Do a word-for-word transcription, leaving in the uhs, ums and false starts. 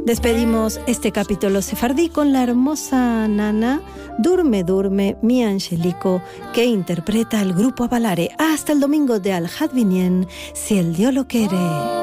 Despedimos este capítulo sefardí con la hermosa nana Durme Durme Mi Angelico, que interpreta el grupo Avalare. Hasta el domingo de Al Hadvinien, si el Dios lo quiere.